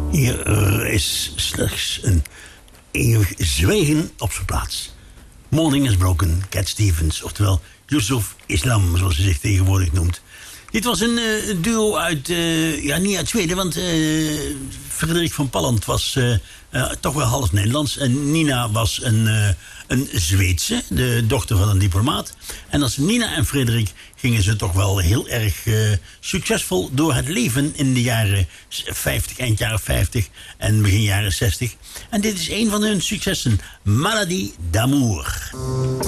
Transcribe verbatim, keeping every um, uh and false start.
Hier is slechts een eeuwig zwijgen op zijn plaats. Morning is broken, Cat Stevens, oftewel Yusuf Islam, zoals hij zich tegenwoordig noemt. Dit was een uh, duo uit, uh, ja niet uit Zweden, want uh, Frederik van Palland was uh, uh, toch wel half Nederlands. En Nina was een, uh, een Zweedse, de dochter van een diplomaat. En als Nina en Frederik gingen ze toch wel heel erg uh, succesvol door het leven in de jaren vijftig, eind jaren vijftig en begin jaren zestig. En dit is een van hun successen, Maladie d'amour.